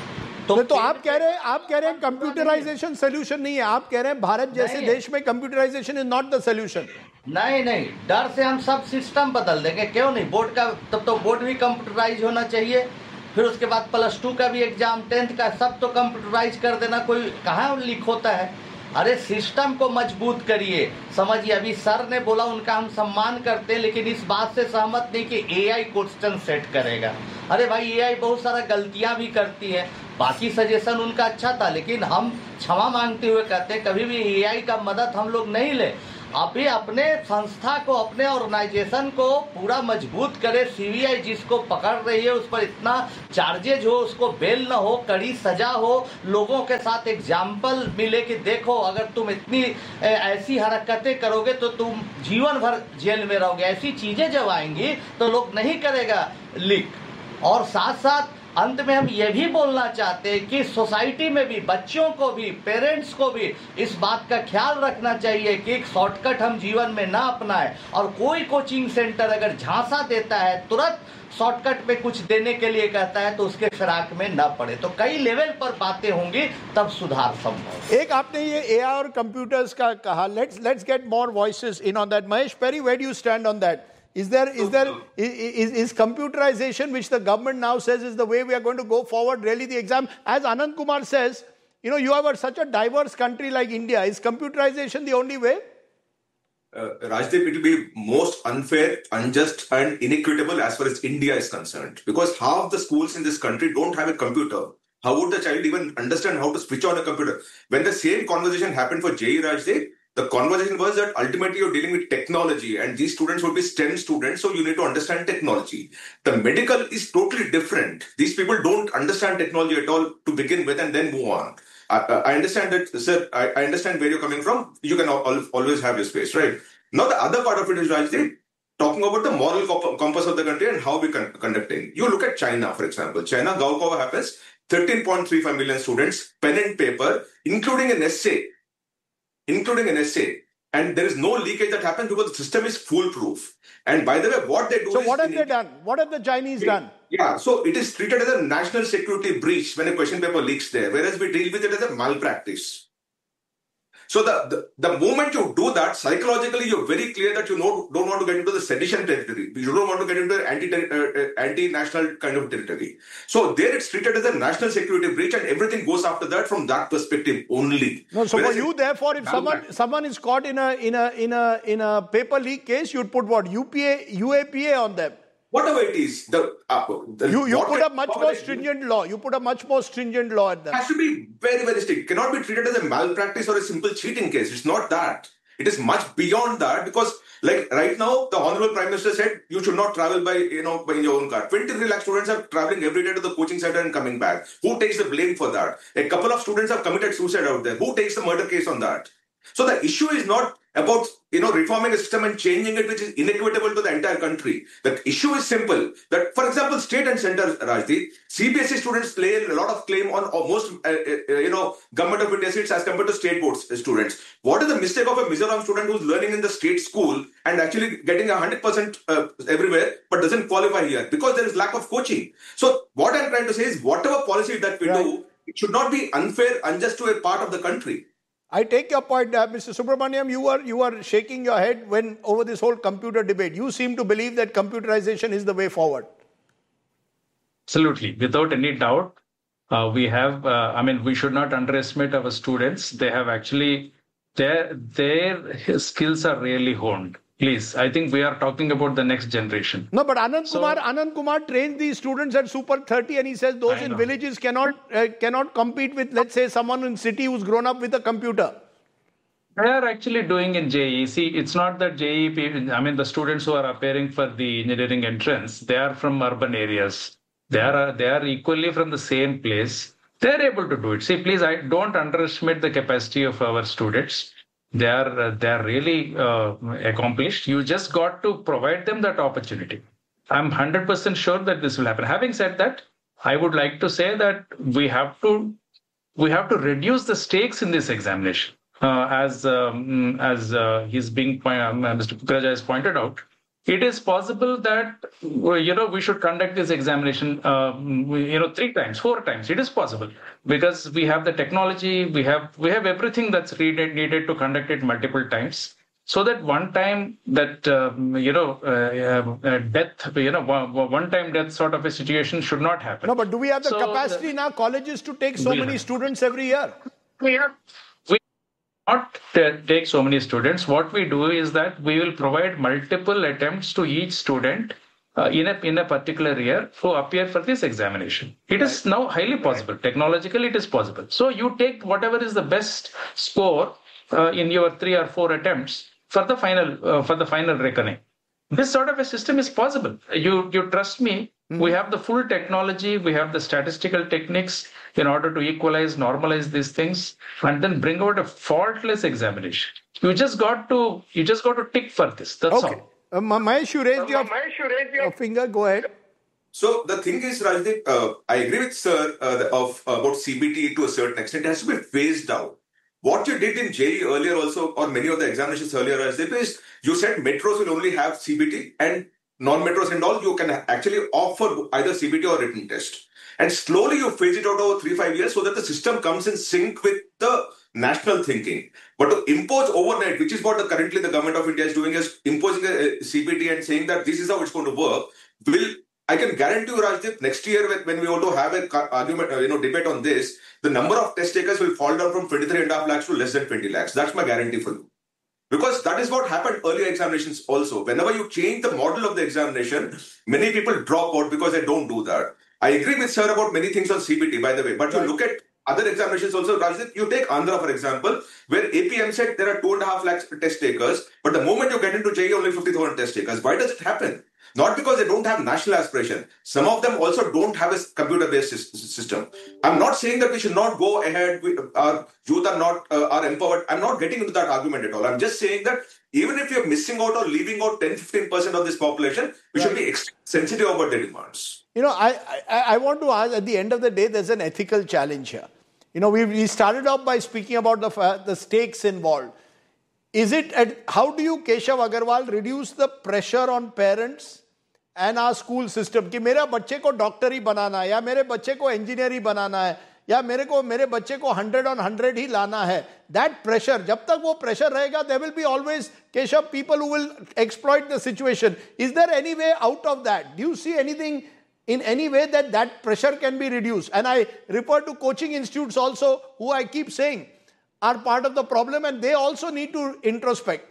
तो आप कह रहे हैं कंप्यूटराइजेशन सोल्यूशन नहीं है. आप कह रहे हैं भारत जैसे देश में computerisation is not the solution. नहीं, डर से हम सब सिस्टम बदल देंगे. क्यों नहीं? बोर्ड का तब तो बोर्ड भी कंप्यूटराइज होना चाहिए. फिर उसके बाद +2 का भी एग्जाम, 10th का, सब तो कंप्यूटराइज कर देना. कोई कहाँ लीक होता है? अरे सिस्टम को मजबूत करिए. समझिए, अभी सर ने बोला, उनका हम सम्मान करते हैं, लेकिन इस बात से सहमत नहीं कि एआई क्वेश्चन सेट करेगा. अरे भाई, एआई बहुत सारा गलतियां भी करती है. बाकी सजेशन उनका अच्छा था, लेकिन हम क्षमा मांगते हुए कहते हैं कभी भी एआई का मदद हम लोग नहीं ले. अभी अपने संस्था को, अपने ऑर्गेनाइजेशन को पूरा मजबूत करे. सीबीआई जिसको पकड़ रही है उस पर इतना चार्जेज हो, उसको बेल न हो, कड़ी सजा हो, लोगों के साथ एग्जाम्पल मिले कि देखो अगर तुम इतनी ऐसी हरकतें करोगे तो तुम जीवन भर जेल में रहोगे. ऐसी चीजें जब आएंगी तो लोग नहीं करेगा लीक. और साथ साथ अंत में हम ये भी बोलना चाहते हैं कि सोसाइटी में भी, बच्चों को भी, पेरेंट्स को भी इस बात का ख्याल रखना चाहिए कि एक शॉर्टकट हम जीवन में ना अपनाएं. और कोई कोचिंग सेंटर अगर झांसा देता है, तुरंत शॉर्टकट पे कुछ देने के लिए कहता है, तो उसके फिराक में ना पड़े. तो कई लेवल पर बातें होंगी, तब सुधार संभव. एक आपने ये एआई और कंप्यूटर्स का कहा. Let's get more voices in on that. Mahesh peri, where do you stand on that? Is computerization, which the government now says is the way we are going to go forward, really the exam? As Anand Kumar says, you have such a diverse country like India. Is computerization the only way? Rajdeep, it will be most unfair, unjust and inequitable as far as India is concerned. Because half the schools in this country don't have a computer. How would the child even understand how to switch on a computer? When the same conversation happened for JEE, Rajdeep, the conversation was that ultimately you're dealing with technology and these students would be STEM students, so you need to understand technology. The medical is totally different. These people don't understand technology at all to begin with and then move on. I understand that, sir, I understand where you're coming from. You can always have your space, right? Now the other part of it is, Rajdeep, talking about the moral compass of the country and how we're conducting. You look at China, for example. China, Gaokao happens, 13.35 million students, pen and paper, including an essay. And there is no leakage that happens because the system is foolproof. And by the way, what they do So what have they done? What have the Chinese done? Yeah, so it is treated as a national security breach when a question paper leaks there, whereas we deal with it as a malpractice. So the moment you do that, psychologically, you're very clear that you don't want to get into the sedition territory. You don't want to get into the anti-national kind of territory. So there it's treated as a national security breach and everything goes after that from that perspective only. No, so for you, therefore, if someone is caught in a paper leak case, you'd put what? UAPA on them. Whatever it is, you put a much more stringent law. You put a much more stringent law at them. It has to be very, very strict. It cannot be treated as a malpractice or a simple cheating case. It's not that. It is much beyond that, because like right now, the Honorable Prime Minister said you should not travel by your own car. 23 lakh students are traveling every day to the coaching center and coming back. Who takes the blame for that? A couple of students have committed suicide out there. Who takes the murder case on that? So the issue is not about reforming a system and changing it, which is inequitable to the entire country. The issue is simple. That, for example, state and center, Rajdeep, CBSE students lay a lot of claim on most government of India seats as compared to state board students. What is the mistake of a Mizoram student who's learning in the state school and actually getting 100% everywhere but doesn't qualify here? Because there is lack of coaching. So what I'm trying to say is, whatever policy that we do, it should not be unfair, unjust to a part of the country. I take your point, Mr. Subramaniam. You were shaking your head when over this whole computer debate. You seem to believe that computerization is the way forward. Absolutely, without any doubt. We should not underestimate our students. They have actually, their skills are really honed. Please, I think we are talking about the next generation. No, but Anand Kumar trains these students at Super 30, and he says those in villages cannot compete with, let's say, someone in city who's grown up with a computer. They are actually doing in JEE. See, it's not that JEE, the students who are appearing for the engineering entrance, they are from urban areas. They are equally from the same place. They are able to do it. See, please, I don't underestimate the capacity of our students. They are really accomplished. You just got to provide them that opportunity. I'm 100% sure that this will happen. Having said that, I would like to say that we have to reduce the stakes in this examination. As Mr. Kukreja has pointed out, it is possible that we should conduct this examination 3 times, 4 times. It is possible because we have the technology, we have everything that's needed to conduct it multiple times, so that one time that one-time death sort of a situation should not happen. No, but do we have the capacity in our colleges to take so many students every year? Not take so many students. What we do is that we will provide multiple attempts to each student in a particular year to appear for this examination. It is now highly possible. Technologically, it is possible. So you take whatever is the best score in your 3 or 4 attempts for the final reckoning. This sort of a system is possible. You trust me. Mm-hmm. We have the full technology. We have the statistical techniques in order to equalize, normalize these things, and then bring out a faultless examination. You just got to tick for this. That's all. Mahesh, you raised your finger. Go ahead. So the thing is, Rajdeep, I agree with Sir about CBT to a certain extent. It has to be phased out. What you did in JEE earlier also, or many of the examinations earlier, Rajdeep, is you said metros will only have CBT and non-metros and all, you can actually opt for either CBT or written test. And slowly you phase it out over 3-5 years so that the system comes in sync with the national thinking. But to impose overnight, which is what currently the government of India is doing, is imposing a CBT and saying that this is how it's going to work, I can guarantee you, Rajdeep, next year when we want to have an argument, debate on this, the number of test takers will fall down from 23.5 lakhs to less than 20 lakhs. That's my guarantee for you. Because that is what happened earlier examinations also. Whenever you change the model of the examination, many people drop out because they don't do that. I agree with Sir about many things on CBT, by the way. But you look at other examinations also, Rajdeep, you take Andhra, for example, where APM said there are 2.5 lakhs test takers, but the moment you get into JEE, only 50,000 test takers. Why does it happen? Not because they don't have national aspiration. Some of them also don't have a computer-based system. I'm not saying that we should not go ahead. Our youth are empowered. I'm not getting into that argument at all. I'm just saying that even if you're missing out or leaving out 10-15% of this population, we should be sensitive about their demands. I want to ask, at the end of the day, there's an ethical challenge here. We started off by speaking about the stakes involved. How do you, Keshav Agarwal, reduce the pressure on parents and our school system कि मेरा बच्चे को doctor ही बनाना है या मेरे बच्चे को engineer ही बनाना है या मेरे बच्चे को 100 on 100 ही लाना है? That pressure, जब तक वो pressure रहेगा, there will be always, Keshav, people who will exploit the situation. Is there any way out of that? Do you see anything in any way that pressure can be reduced? And I refer to coaching institutes also, who I keep saying are part of the problem, and they also need to introspect.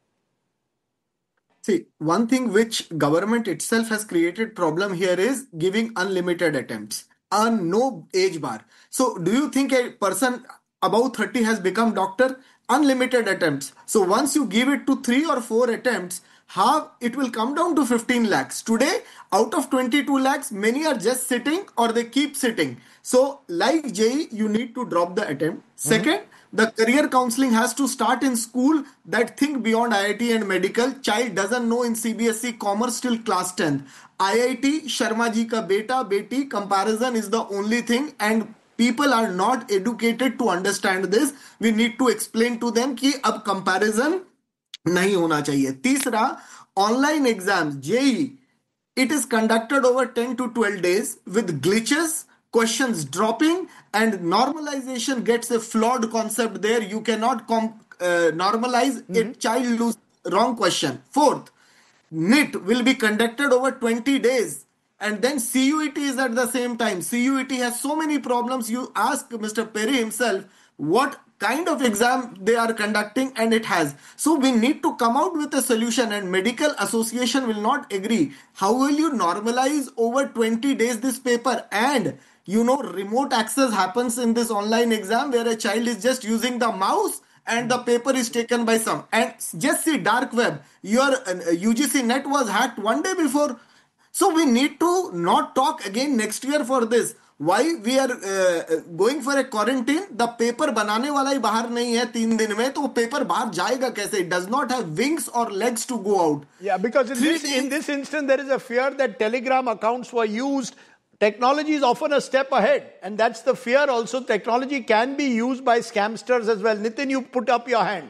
See, one thing which government itself has created problem here is giving unlimited attempts, no age bar. So do you think a person above 30 has become doctor? Unlimited attempts. So once you give it to 3 or 4 attempts, how it will come down to 15 lakhs. Today, out of 22 lakhs, many are just sitting or they keep sitting. So like JEE, you need to drop the attempt. Second, the career counseling has to start in school. That think beyond IIT and medical. Child doesn't know in CBSE commerce till class 10th. IIT, Sharma ji ka beta, beti, comparison is the only thing, and people are not educated to understand this. We need to explain to them कि अब comparison नहीं होना चाहिए. तीसरा, online exams, JEE, it is conducted over 10 to 12 days with glitches, questions dropping, and normalization gets a flawed concept there. You cannot normalize a child lose wrong question. Fourth, NIT will be conducted over 20 days. And then CUET is at the same time. CUET has so many problems. You ask Mr. Perry himself what kind of exam they are conducting, and it has. So we need to come out with a solution, and medical association will not agree. How will you normalize over 20 days this paper? And remote access happens in this online exam where a child is just using the mouse and the paper is taken by some. And just see dark web. Your UGC net was hacked one day before. So we need to not talk again next year for this. Why we are going for a quarantine? The paper बनाने वाला ही बाहर नहीं है 3 दिन में, तो वो paper बाहर जाएगा कैसे? It does not have wings or legs to go out. Yeah, because in this instance there is a fear that Telegram accounts were used. Technology is often a step ahead, and that's the fear also. Technology can be used by scamsters as well. Nitin, you put up your hand.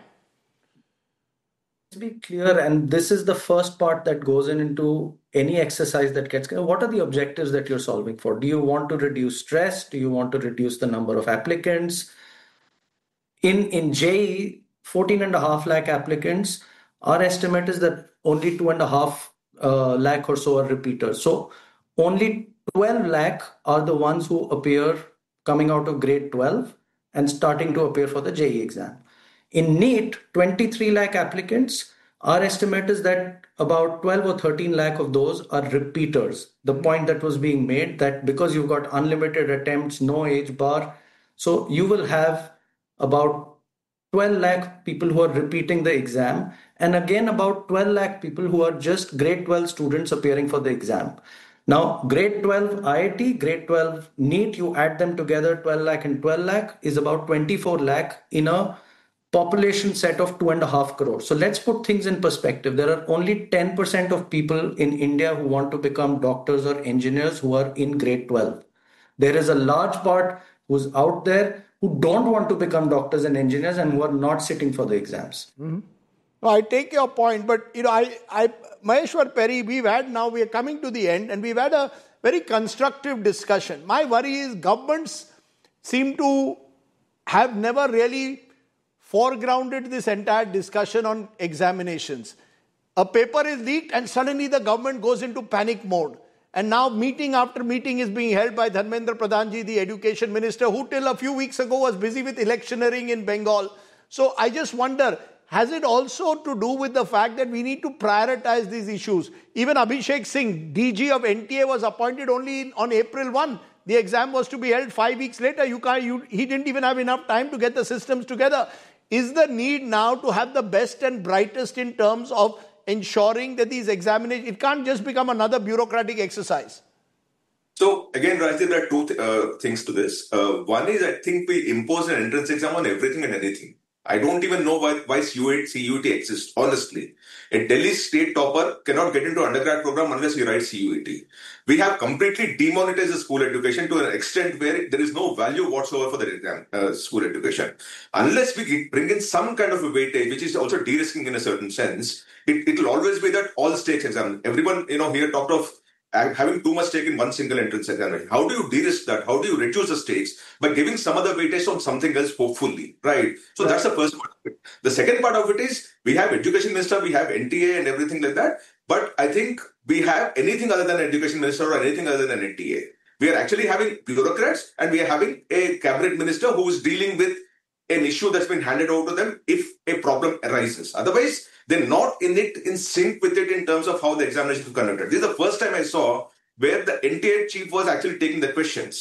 Let's be clear, and this is the first part that goes into any exercise that gets. What are the objectives that you're solving for? Do you want to reduce stress? Do you want to reduce the number of applicants? In JEE, 14.5 lakh applicants. Our estimate is that only 2.5 lakh or so are repeaters. So only 12 lakh are the ones who appear coming out of grade 12 and starting to appear for the JEE exam. In NEET, 23 lakh applicants. Our estimate is that about 12 or 13 lakh of those are repeaters. The point that was being made that because you've got unlimited attempts, no age bar, so you will have about 12 lakh people who are repeating the exam, and again about 12 lakh people who are just grade 12 students appearing for the exam. Now, grade 12 IIT, grade 12 NEET, you add them together, 12 lakh and 12 lakh is about 24 lakh in a population set of 2.5 crores. So let's put things in perspective. There are only 10% of people in India who want to become doctors or engineers who are in grade 12. There is a large part who's out there who don't want to become doctors and engineers and who are not sitting for the exams. Mm-hmm. No, I take your point, but Maheshwar Perry, we are coming to the end, and we've had a very constructive discussion. My worry is governments seem to have never really foregrounded this entire discussion on examinations. A paper is leaked and suddenly the government goes into panic mode. And now meeting after meeting is being held by Dharmendra Pradhanji, the education minister, who till a few weeks ago was busy with electioneering in Bengal. So I just wonder, has it also to do with the fact that we need to prioritize these issues? Even Abhishek Singh, DG of NTA, was appointed only on April 1. The exam was to be held 5 weeks later. He didn't even have enough time to get the systems together. Is the need now to have the best and brightest in terms of ensuring that these examinations, it can't just become another bureaucratic exercise? So again, Rajdeep, there are two things to this. One is, I think we impose an entrance exam on everything and anything. I don't even know why CUET exists, honestly. A Delhi state topper cannot get into undergrad program unless he writes CUET. We have completely demonetized the school education to an extent where there is no value whatsoever for the exam, school education. Unless we bring in some kind of a weightage, which is also de-risking in a certain sense, it will always be that all stakes exam. Everyone, here talked of having too much stake in one single entrance examination. How do you de-risk that? How do you reduce the stakes? By giving some other weightage on something else, hopefully, right? So that's the first part of it. The second part of it is, we have education minister, we have NTA and everything like that. But I think we have anything other than education minister or anything other than NTA. We are actually having bureaucrats and we are having a cabinet minister who is dealing with an issue that's been handed over to them if a problem arises. Otherwise, they're not in sync with it in terms of how the examination is conducted. This is the first time I saw where the NTA chief was actually taking the questions.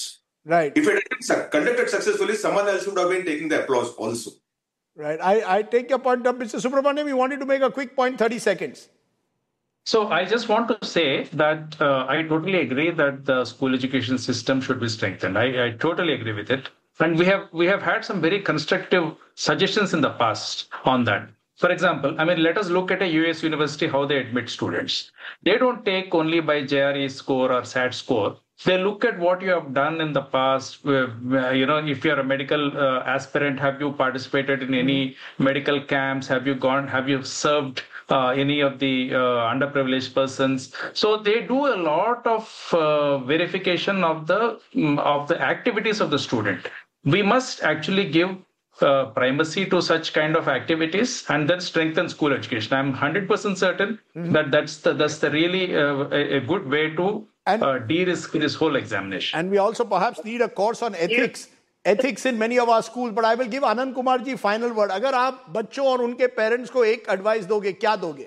Right. If it had been conducted successfully, someone else would have been taking the applause also. Right. I take your point up. Mr. Subramaniam, you wanted to make a quick point, 30 seconds. So I just want to say that I totally agree that the school education system should be strengthened. I totally agree with it. And we have had some very constructive suggestions in the past on that. For example, I mean, let us look at a US university, how they admit students. They don't take only by JRE score or SAT score. They look at what you have done in the past. If you're a medical aspirant, have you participated in any medical camps? Have you served any of the underprivileged persons? So they do a lot of verification of the activities of the student. We must actually give primacy to such kind of activities and then strengthen school education. I'm 100% certain that that's the really a good way to de-risk this whole examination. And we also perhaps need a course on ethics in many of our schools. But I will give Anand Kumar ji final word. अगर आप बच्चों और उनके parents को एक advice दोगे, क्या दोगे?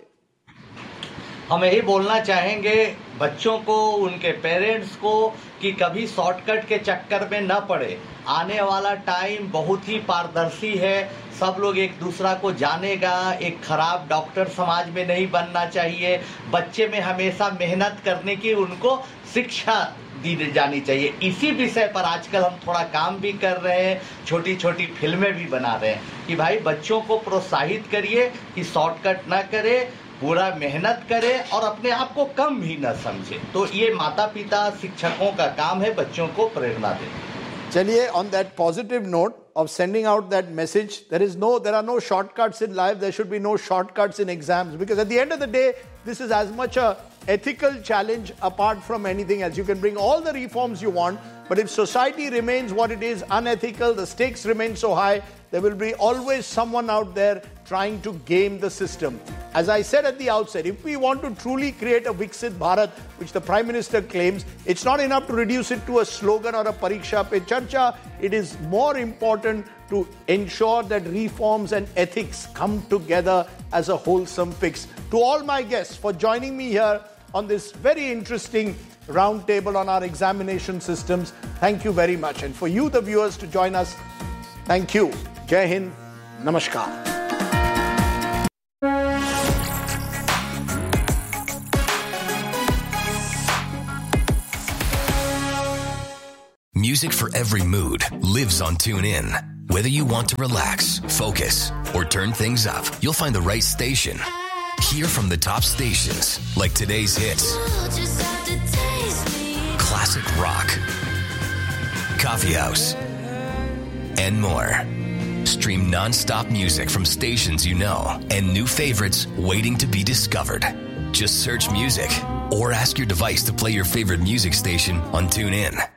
हम यही बोलना चाहेंगे बच्चों को, उनके पेरेंट्स को, कि कभी शॉर्टकट के चक्कर में न पड़े। आने वाला टाइम बहुत ही पारदर्शी है, सब लोग एक दूसरा को जानेगा, एक खराब डॉक्टर समाज में नहीं बनना चाहिए। बच्चे में हमेशा मेहनत करने की उनको शिक्षा दी जानी चाहिए। इसी विषय पर आजकल हम थोड़ा काम भी कर रहे हैं, छोटी छोटी फिल्में भी बना रहे हैं कि भाई बच्चों को प्रोत्साहित करिए कि शॉर्टकट ना करे, पूरा मेहनत करे और अपने आप को कम भी न समझे। तो ये माता पिता शिक्षकों का काम है बच्चों को प्रेरणा देना। चलिए, on that positive note of sending out that message, there are no shortcuts in life. There should be no shortcuts in exams, because at the end of the day, this is as much a ethical challenge apart from anything else. You can bring all the reforms you want, but if society remains what it is, unethical, the stakes remain so high, there will be always someone out there trying to game the system. As I said at the outset, if we want to truly create a Viksit Bharat, which the Prime Minister claims, it's not enough to reduce it to a slogan or a Pariksha Pe Charcha. It is more important to ensure that reforms and ethics come together as a wholesome fix. To all my guests for joining me here on this very interesting roundtable on our examination systems, thank you very much. And for you, the viewers, to join us, thank you. Jai Hind. Namaskar. Music for every mood lives on TuneIn. Whether you want to relax, focus, or turn things up, you'll find the right station. Hear from the top stations like today's hits, classic rock, coffee house, and more. Stream non-stop music from stations you know and new favorites waiting to be discovered. Just search music or ask your device to play your favorite music station on TuneIn.